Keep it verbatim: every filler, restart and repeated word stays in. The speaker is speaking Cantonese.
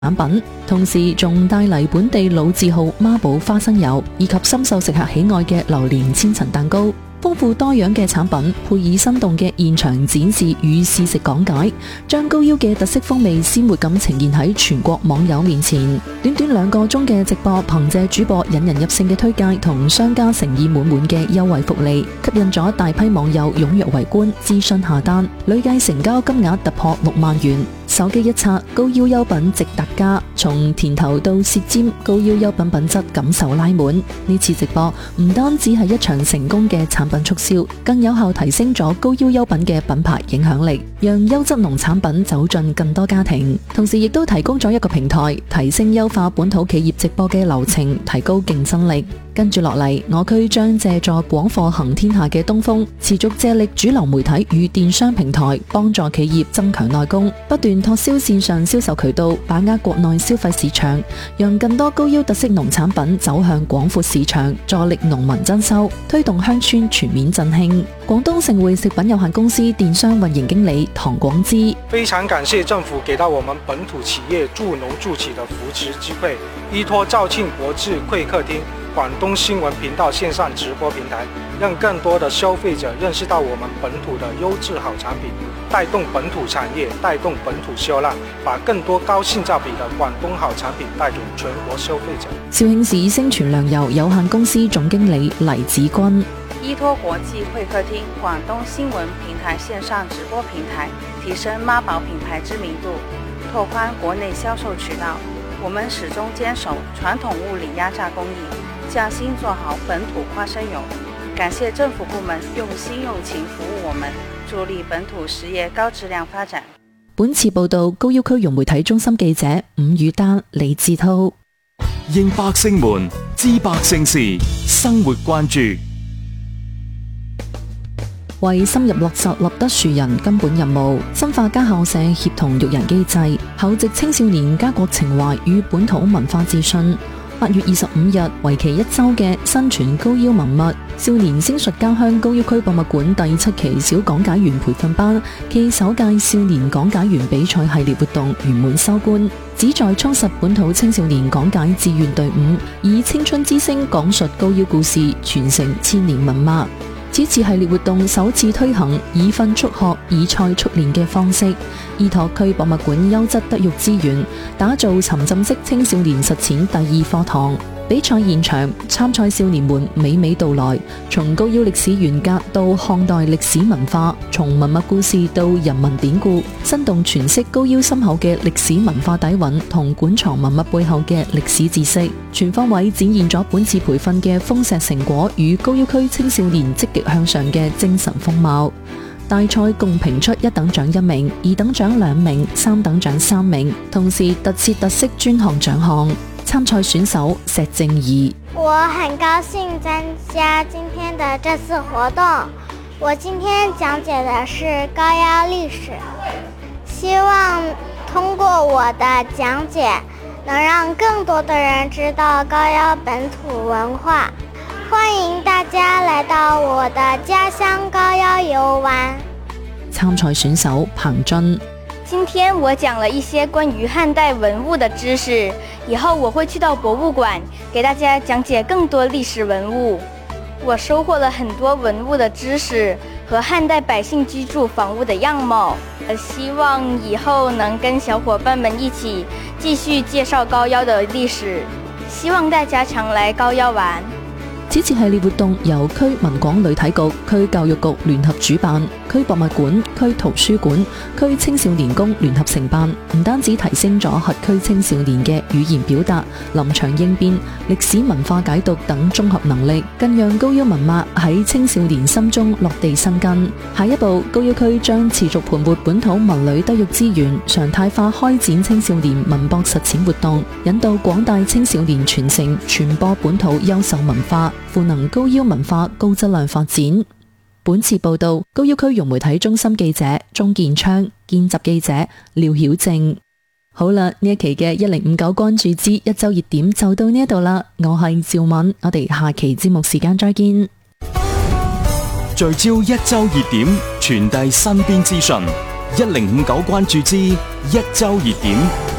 產品，同時仲帶嚟本地老字號孖寶花生油以及深受食客喜愛嘅榴蓮千層蛋糕。豐富多樣嘅產品，配以生動嘅現場展示與試食講解，將高腰嘅特色風味鮮活咁呈現喺全國網友面前。短短兩個鐘嘅直播，憑借主播引人入勝嘅推介同商家誠意滿滿嘅優惠福利，吸引咗大批網友踴躍圍觀、諮詢下單，累計成交金額突破六萬元。手機一刷，高腰優品值特價，從甜頭到舌尖，高腰優品品質感受拉滿。呢次直播唔單止係一場成功嘅產品促銷，更有效提升咗高腰優品嘅品牌影響力，讓優質農產品走進更多家庭。同時亦都提供咗一個平台，提升優化本土企業直播嘅流程，提高競爭力。跟住落嚟，我區將借助廣貨行天下嘅東風，持續借力主流媒體與電商平台，幫助企業增強內功，不斷拓銷線上銷售渠道，把握國內消費市場，讓更多高腰特色農產品走向廣闊市場，助力農民增收，推動鄉村全面振興。廣東盛匯食品有限公司電商運營經理唐廣之： 非常感謝政府給到我們本土企業助農助企的扶持機會，依託肇慶國際會客廳、廣東新聞頻道線上直播平台，讓更多的消費者認識到我們本土的優質好產品，帶動本土產業，帶動本土銷量，把更多高性價比的廣東好產品帶給全國消費者。 肇慶市星泉糧油有限公司總經理黎子君： 依託國際會客廳、廣東新聞平台線上直播平台，提升媽寶品牌知名度，拓寬國內銷售渠道。我們始終堅守傳統物理壓榨工藝，匠心做好本土花生油。感謝政府部門用心用情服務我們，助力本土實業高質量發展。 本次報道高要區融媒體中心記者伍宇丹、李志滔。 應百姓們知百姓事，生活關注。 為深入落實立德樹人根本任務，深化家校社協同育人機制，厚植青少年家國情懷與本土文化自信。八月二十五日，為期一周嘅新傳高腰文物少年星術家鄉高要區博物館第七期小講解員培訓班暨首屆少年講解員比賽系列活動圓滿收官，旨在充實本土青少年講解志願隊伍，以青春之聲講述高腰故事，傳承千年文脈。此次系列活動首次推行以訓促學、以賽促練嘅方式，依託區博物館優質德育資源，打造沉浸式青少年實踐第二課堂。比賽現場，參賽少年們娓娓道來，從高腰歷史沿革到漢代歷史文化，從文物故事到人文典故，生動詮釋高腰深厚嘅歷史文化底蘊同館藏文物背後嘅歷史知識，全方位展現咗本次培訓嘅豐碩成果與高腰區青少年積極向上嘅精神風貌。大賽共評出一等獎一名，二等獎兩名，三等獎三名，同時特設特色專項獎項。參賽選手石正儀： 我很高興參加今天的這次活動。我今天講解的是高腰歷史，希望通過我的講解，能讓更多的人知道高腰本土文化。歡迎大家來到我的家鄉高腰遊玩。 參賽選手彭俊： 今天我講了一些關於漢代文物的知識，以後我會去到博物館給大家講解更多歷史文物。我收穫了很多文物的知識和漢代百姓居住房屋的樣貌，希望以後能跟小伙伴們一起繼續介紹高腰的歷史，希望大家常來高腰玩。 此次系列活動由區文廣旅體局、區教育局聯合主辦，區博物館、區圖書館、區青少年宮聯合承辦，唔單止提升咗轄區青少年嘅語言表達、臨場應變、歷史文化解讀等綜合能力，更讓高腰文脈喺青少年心中落地生根。下一步，高腰區將持續盤活本土文旅德育資源，常態化開展青少年文博實踐活動，引導廣大青少年傳承傳播本土優秀文化，賦能高腰文化高質量發展。本次報道，高腰區融媒體中心記者鍾建昌，見習記者廖曉靜。好啦，呢一期嘅一零五九關注之一周熱點就到呢一度啦。我係趙敏，我哋下期節目時間再見。 聚焦一周熱點，傳遞身邊資訊。一零五九關注之一周熱點。